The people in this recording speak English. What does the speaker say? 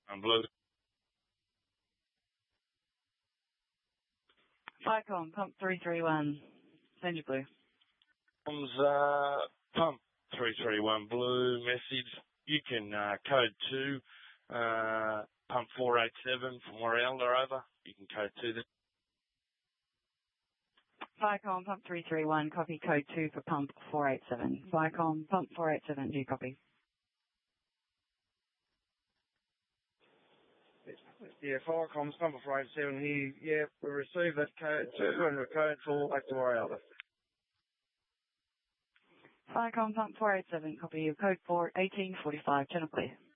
Blue. Firecom, pump 331, send you Blue. Pump 331 Blue message. You can code 2, pump 487 from Warrialda over. You can code 2 then. Firecom, pump 331, copy code 2 for pump 487. Firecom, pump 487, do you copy? Yeah, Firecom's pump 487 here. Yeah, we received that code 2 and we're code 4 back to Warrialda. Firecom, pump 487, copy your code 4, 1845, channel clear.